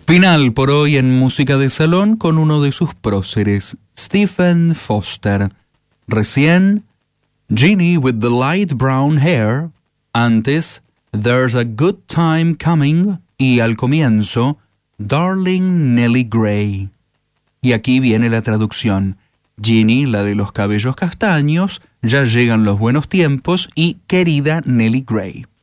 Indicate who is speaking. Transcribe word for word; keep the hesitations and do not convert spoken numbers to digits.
Speaker 1: Final por hoy en Música de Salón con uno de sus próceres, Stephen Foster. Recién, Ginny with the Light Brown Hair. Antes, There's a Good Time Coming. Y al comienzo, Darling Nellie Gray. Y aquí viene la traducción. Ginny, la de los cabellos castaños, ya llegan los buenos tiempos, y querida Nellie Gray.